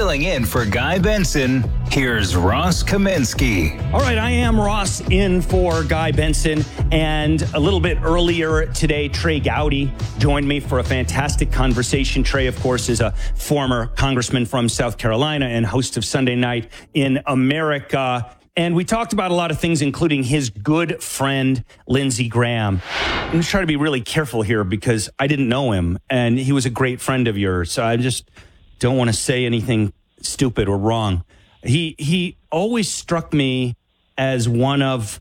Filling in for Guy Benson, here's Ross Kaminsky. All right, I am Ross in for Guy Benson. And a little bit earlier today, Trey Gowdy joined me for a fantastic conversation. Trey, of course, is a former congressman from South Carolina and host of Sunday Night in America. And we talked about a lot of things, including his good friend, Lindsey Graham. I'm going to try to be really careful here because I didn't know him, and he was a great friend of yours. So I just don't want to say anything stupid or wrong. He always struck me as one of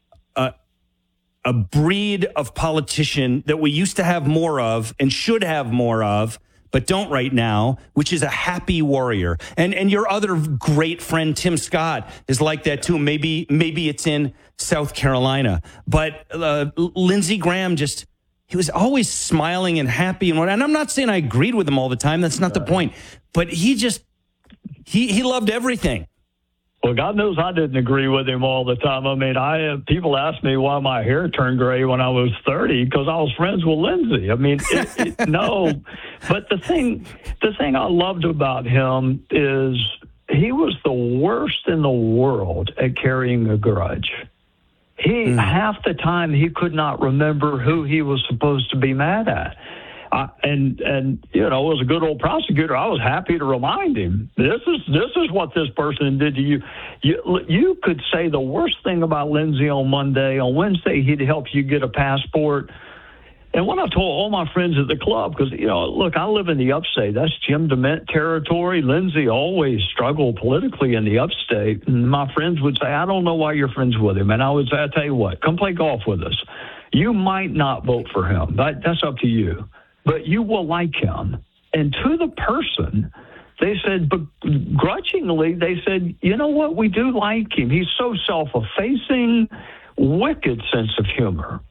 a breed of politician that we used to have more of and should have more of, but don't right now, which is a happy warrior. And your other great friend, Tim Scott, is like that too. Maybe it's in South Carolina. But Lindsey Graham he was always smiling and happy. And I'm not saying I agreed with him all the time. That's not the point. But he loved everything. Well, God knows I didn't agree with him all the time. I mean, people asked me why my hair turned gray when I was 30 because I was friends with Lindsey. I mean, no. But the thing I loved about him is he was the worst in the world at carrying a grudge. Half the time he could not remember who he was supposed to be mad at. And you know, as a good old prosecutor, I was happy to remind him, this is what this person did to you. You could say the worst thing about Lindsey on Monday. On Wednesday, he'd help you get a passport. And when I told all my friends at the club, because, you know, look, I live in the upstate. That's Jim DeMint territory. Lindsey always struggled politically in the upstate. And my friends would say, I don't know why you're friends with him. And I would say, I tell you what, come play golf with us. You might not vote for him. That's up to you. But you will like him. And to the person, they said, but grudgingly, they said, you know what, we do like him. He's so self-effacing, wicked sense of humor,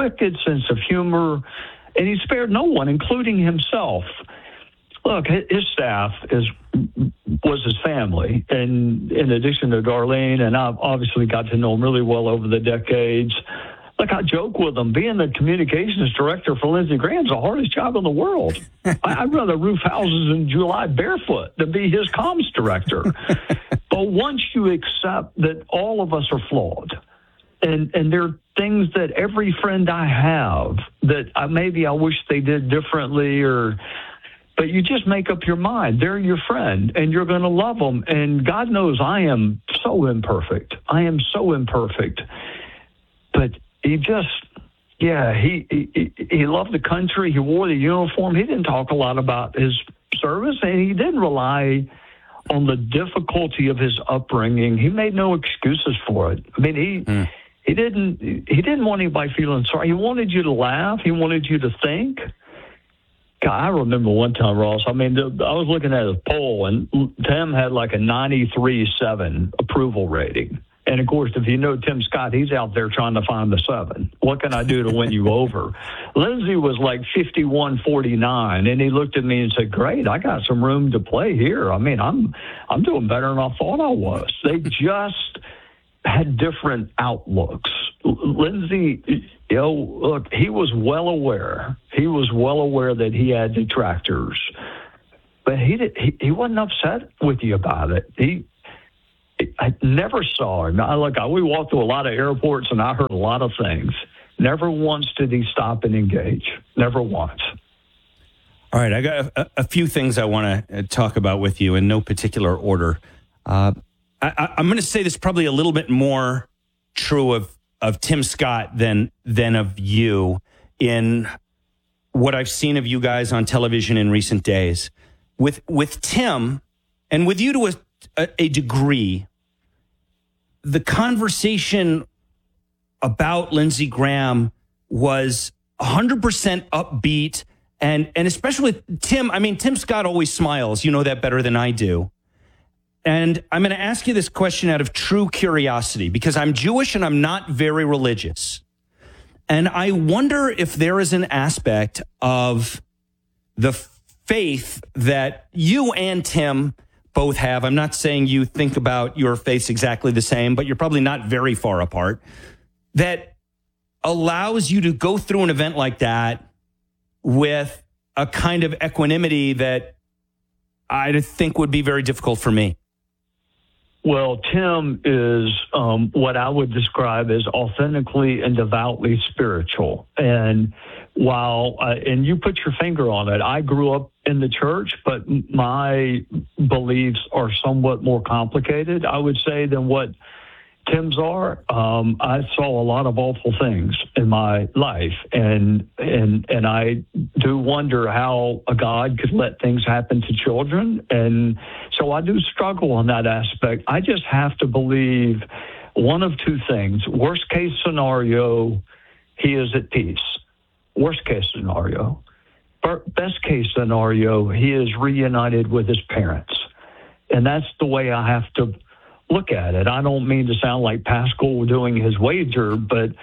and he spared no one, including himself. Look, his staff was his family, and in addition to Darlene, and I've obviously got to know him really well over the decades. Look, I joke with him. Being the communications director for Lindsey Graham is the hardest job in the world. I'd rather roof houses in July barefoot than be his comms director. But once you accept that all of us are flawed, and there are things that every friend I have that maybe I wish they did differently, but you just make up your mind. They're your friend, and you're going to love them. And God knows I am so imperfect. But he just, he loved the country. He wore the uniform. He didn't talk a lot about his service, and he didn't rely on the difficulty of his upbringing. He made no excuses for it. I mean, he didn't want anybody feeling sorry. He wanted you to laugh. He wanted you to think. God, I remember one time, Ross, I mean, I was looking at his poll, and Tim had like a 93.7 approval rating. And, of course, if you know Tim Scott, he's out there trying to find the 7. What can I do to win you over? Lindsey was like 51.49, and he looked at me and said, great, I got some room to play here. I mean, I'm doing better than I thought I was. They just had different outlooks. Lindsey, look, he was well aware. He was well aware that he had detractors. But he wasn't upset with you about it. I never saw him. We walked through a lot of airports, and I heard a lot of things. Never once did he stop and engage. Never once. All right, I got a few things I want to talk about with you in no particular order. I'm going to say this probably a little bit more true of Tim Scott than of you in what I've seen of you guys on television in recent days. With Tim, and with you to a degree, the conversation about Lindsey Graham was 100% upbeat, and especially with Tim. I mean, Tim Scott always smiles. You know that better than I do. And I'm going to ask you this question out of true curiosity, because I'm Jewish and I'm not very religious. And I wonder if there is an aspect of the faith that you and Tim both have. I'm not saying you think about your faiths exactly the same, but you're probably not very far apart, that allows you to go through an event like that with a kind of equanimity that I think would be very difficult for me. Well, Tim is what I would describe as authentically and devoutly spiritual. And while, and you put your finger on it, I grew up in the church, but my beliefs are somewhat more complicated, I would say, than what Tim's are. I saw a lot of awful things in my life, and I do wonder how a God could let things happen to children, and so I do struggle on that aspect. I just have to believe one of two things. Worst case scenario, he is at peace. Worst case scenario. Best case scenario, he is reunited with his parents, and that's the way I have to look at it. I don't mean to sound like Pascal doing his wager, but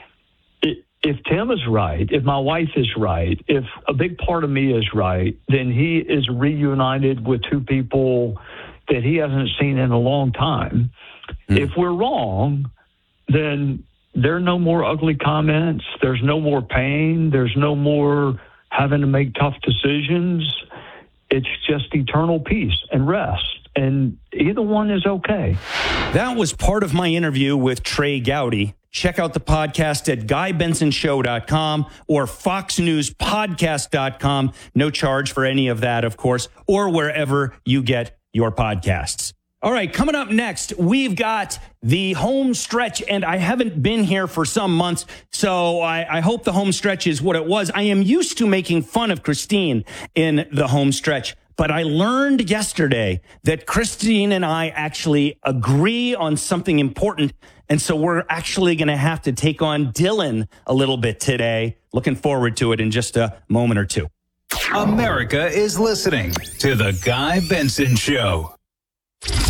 if Tim is right, if my wife is right, if a big part of me is right, then he is reunited with two people that he hasn't seen in a long time. If we're wrong, then there are no more ugly comments. There's no more pain. There's no more having to make tough decisions. It's just eternal peace and rest. And either one is okay. That was part of my interview with Trey Gowdy. Check out the podcast at GuyBensonShow.com or FoxNewsPodcast.com. No charge for any of that, of course, or wherever you get your podcasts. All right, coming up next, we've got the home stretch, and I haven't been here for some months, so I hope the home stretch is what it was. I am used to making fun of Christine in the home stretch, but I learned yesterday that Christine and I actually agree on something important, and so we're actually going to have to take on Dylan a little bit today. Looking forward to it in just a moment or two. America is listening to The Guy Benson Show.